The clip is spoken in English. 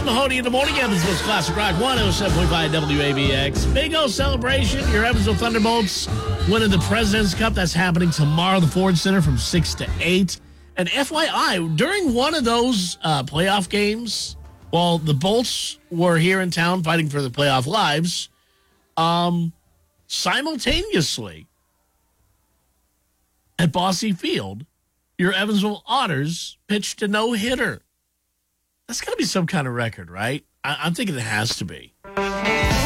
Tim Mahoney in the morning. Evansville's Classic Rock 107.5 WABX. Big O celebration. Your Evansville Thunderbolts winning the President's Cup. That's happening tomorrow at the Ford Center from 6 to 8. And FYI, during one of those playoff games, while the Bolts were here in town fighting for their playoff lives, simultaneously at Bosse Field, your Evansville Otters pitched a no-hitter. That's got to be some kind of record, right? I'm thinking it has to be.